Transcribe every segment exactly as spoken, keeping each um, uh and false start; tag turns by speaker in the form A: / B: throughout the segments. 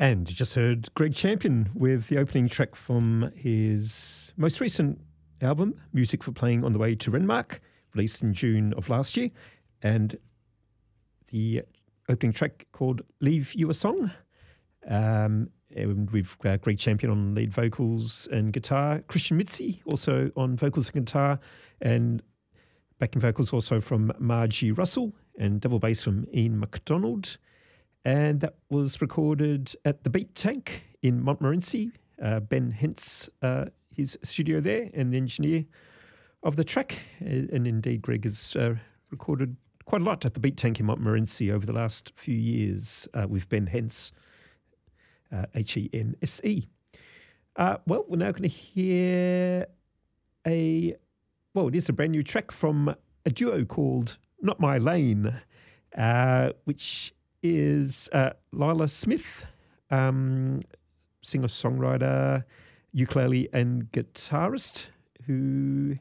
A: And you just heard Greg Champion with the opening track from his most recent album, Music for Playing on the Way to Renmark, released in June of last year. And the opening track called Leave You a Song. Um, and we've uh, Greg Champion on lead vocals and guitar, Christian Mitzi also on vocals and guitar, and backing vocals also from Margie Russell, and double bass from Ian MacDonald. And that was recorded at the Beat Tank in Montmorency. Uh, Ben Hentz, uh, his studio there, and the engineer of the track. And indeed, Greg has uh, recorded quite a lot at the Beat Tank in Montmorency over the last few years uh, with Ben Hentz, uh, H E N S E. Uh, well, we're now going to hear a, well, it is a brand new track from a duo called Not My Lane, uh, which is uh, Lila Smith, um, singer-songwriter, ukulele and guitarist, who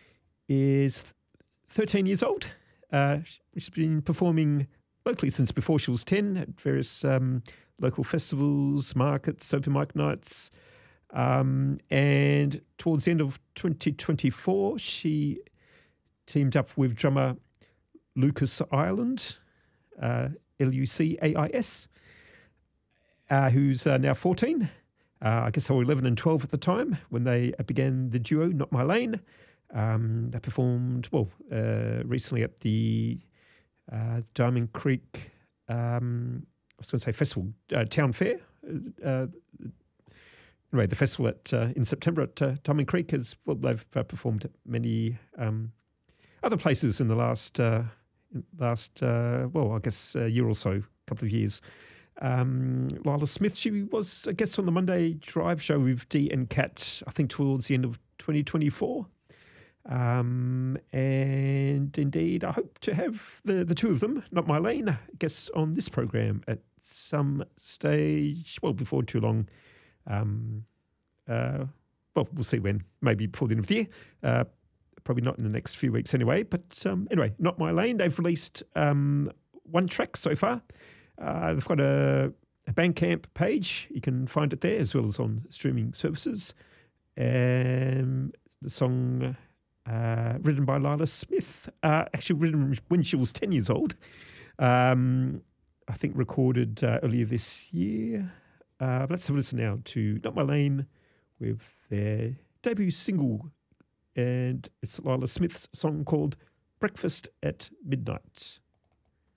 A: is thirteen years old. Uh, she's been performing locally since before she was ten at various um, local festivals, markets, open mic nights. Um, and towards the end of twenty twenty-four, she teamed up with drummer Lucas Ireland, uh, L U C A I S, uh, who's uh, now fourteen. Uh, I guess they were eleven and twelve at the time when they began the duo, Not My Lane. Um, they performed, well, uh, recently at the uh, Diamond Creek, um, I was going to say festival, uh, Town Fair. Uh, anyway, the festival at uh, in September at uh, Diamond Creek is, well, they've uh, performed at many um, other places in the last uh, last, uh, well, I guess a year or so, a couple of years. Um, Lila Smith, she was a guest on the Monday Drive show with Dee and Kat, I think towards the end of twenty twenty-four. Um, and indeed, I hope to have the, the two of them, Not My Lane, guests on this program at some stage, well, before too long. Um, uh, well, we'll see when, maybe before the end of the year. Uh, Probably not in the next few weeks anyway. But um, anyway, Not My Lane. They've released um, one track so far. Uh, they've got a, a Bandcamp page. You can find it there as well as on streaming services. And the song uh, written by Lila Smith, uh, actually written when she was ten years old. Um, I think recorded uh, earlier this year. Uh, let's have a listen now to Not My Lane with their debut single, and it's Lila Smith's song called Breakfast at Midnight.